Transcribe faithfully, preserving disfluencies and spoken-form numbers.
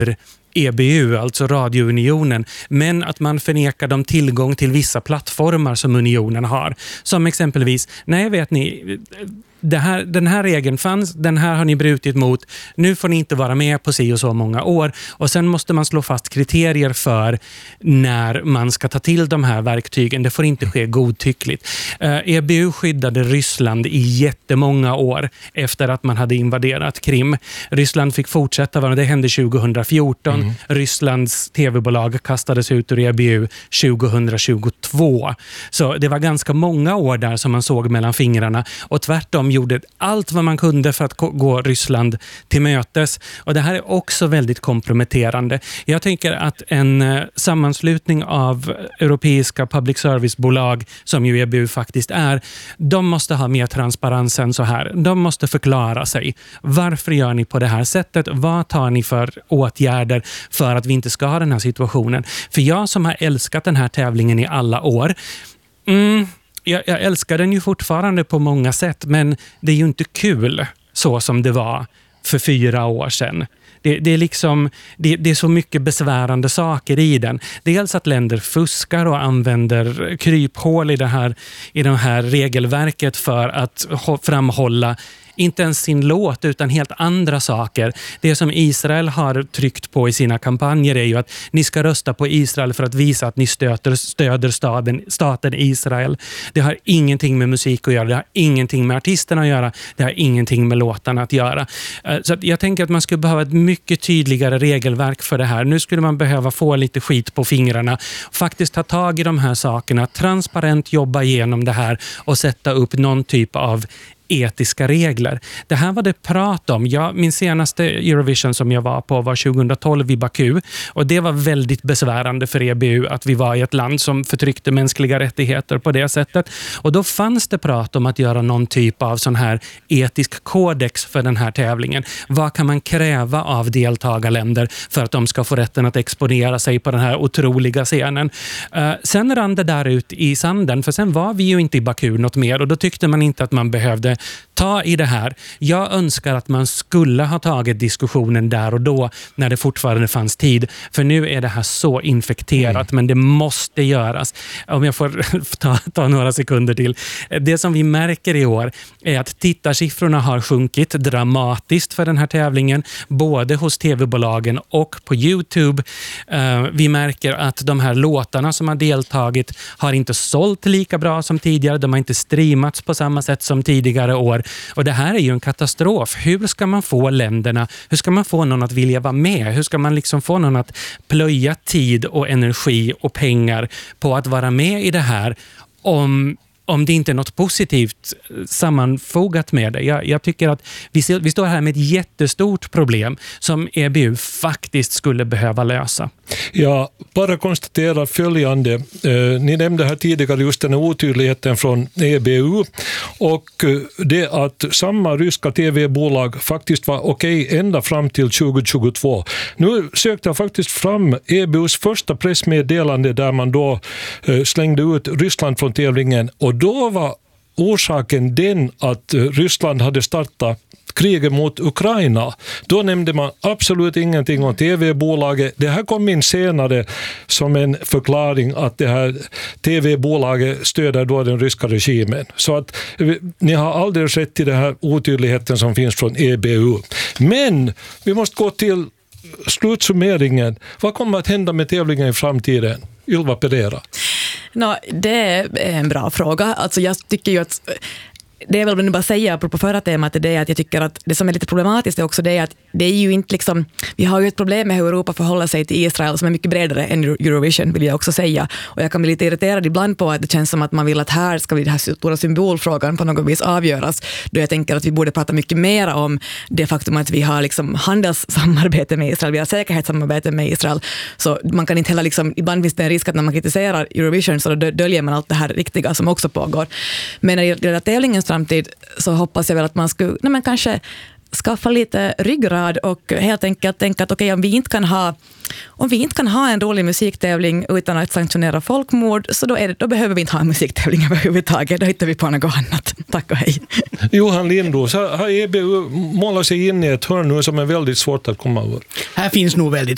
E B U, alltså radiounionen, men att man förnekar dem tillgång till vissa plattformar som unionen har. Som exempelvis, nej vet ni, det här, den här regeln fanns, den här har ni brutit mot, nu får ni inte vara med på si och så många år. Och sen måste man slå fast kriterier för när man ska ta till de här verktygen. Det får inte ske godtyckligt. E B U skyddade Ryssland i jättemånga år efter att man hade invaderat Krim. Ryssland fick fortsätta vara, det hände tjugohundrafjorton. Mm. Rysslands tv-bolag kastades ut ur E B U tjugohundratjugotvå. Så det var ganska många år där som man såg mellan fingrarna, och tvärtom gjorde allt vad man kunde för att gå Ryssland till mötes. Och det här är också väldigt komprometterande. Jag tänker att en eh, sammanslutning av europeiska public service-bolag, som ju E B U faktiskt är, de måste ha mer transparens än så här. De måste förklara sig. Varför gör ni på det här sättet? Vad tar ni för åtgärder för att vi inte ska ha den här situationen? För jag som har älskat den här tävlingen i alla år, mm, Jag, jag älskar den ju fortfarande på många sätt, men det är ju inte kul så som det var för fyra år sedan. Det, det, är liksom, det, det är så mycket besvärande saker i den. Dels att länder fuskar och använder kryphål i det här, i det här regelverket för att framhålla inte ens sin låt utan helt andra saker. Det som Israel har tryckt på i sina kampanjer är ju att ni ska rösta på Israel för att visa att ni stöter, stöder staden, staten Israel. Det har ingenting med musik att göra, det har ingenting med artisterna att göra, det har ingenting med låtarna att göra. Så att jag tänker att man skulle behöva ett mycket tydligare regelverk för det här. Nu skulle man behöva få lite skit på fingrarna, faktiskt ta tag i de här sakerna, transparent jobba igenom det här och sätta upp någon typ av etiska regler. Det här var det prat om. Jag, min senaste Eurovision som jag var på var tjugohundratolv i Baku, och det var väldigt besvärande för E B U att vi var i ett land som förtryckte mänskliga rättigheter på det sättet. Och då fanns det prat om att göra någon typ av sån här etisk kodex för den här tävlingen. Vad kan man kräva av deltagarländer för att de ska få rätten att exponera sig på den här otroliga scenen? Uh, sen rann det där ut i sanden, för sen var vi ju inte i Baku något mer, och då tyckte man inte att man behövde ta i det här. Jag önskar att man skulle ha tagit diskussionen där och då när det fortfarande fanns tid. För nu är det här så infekterat, mm. men det måste göras. Om jag får ta, ta några sekunder till. Det som vi märker i år är att tittarsiffrorna har sjunkit dramatiskt för den här tävlingen, både hos tv-bolagen och på YouTube. Uh, vi märker att de här låtarna som har deltagit har inte sålt lika bra som tidigare. De har inte streamats på samma sätt som tidigare år. Och det här är ju en katastrof. Hur ska man få länderna, hur ska man få någon att vilja vara med? Hur ska man liksom få någon att plöja tid och energi och pengar på att vara med i det här om om det inte är något positivt sammanfogat med det? Jag, jag tycker att vi, vi står här med ett jättestort problem som E B U faktiskt skulle behöva lösa. Ja, bara konstatera följande. Eh, ni nämnde här tidigare just den här otydligheten från E B U, och det att samma ryska tv-bolag faktiskt var okej okay ända fram till tjugohundratjugotvå. Nu sökte jag faktiskt fram E B U:s första pressmeddelande där man då eh, slängde ut Ryssland från tävlingen, och då var orsaken den att Ryssland hade startat kriget mot Ukraina. Då nämnde man absolut ingenting om tv-bolaget. Det här kom in senare som en förklaring att det här tv-bolaget stöder då den ryska regimen. Så att ni har aldrig rätt till den här otydligheten som finns från E B U. Men vi måste gå till slutsummeringen. Vad kommer att hända med tävlingen i framtiden? Ylva Pereira. No, det är en bra fråga. Alltså jag tycker ju att det är väl vad nu bara säga apropå förra temat, det är att jag tycker att det som är lite problematiskt är också det att det är ju inte liksom, vi har ju ett problem med hur Europa förhåller sig till Israel som är mycket bredare än Eurovision, vill jag också säga. Och jag kan bli lite irriterad ibland på att det känns som att man vill att här ska vi den här stora symbolfrågan på något vis avgöras, då jag tänker att vi borde prata mycket mer om det faktum att vi har liksom handelssamarbete med Israel, vi har säkerhetssamarbete med Israel, så man kan inte heller liksom, ibland finns det en risk att när man kritiserar Eurovision så döljer man allt det här riktiga som också pågår. Men när det gäller tävlingens framtid så hoppas jag väl att man skulle, nej men kanske skaffa lite ryggrad och helt enkelt tänka att okej, okay, om vi inte kan ha om vi inte kan ha en rolig musiktävling utan att sanktionera folkmord, så då, är det, då behöver vi inte ha en musiktävling överhuvudtaget. Då hittar vi på något annat. Tack och hej. Johan Lindros, har E B U målat sig in i ett hörn nu som är väldigt svårt att komma över? Här finns nog väldigt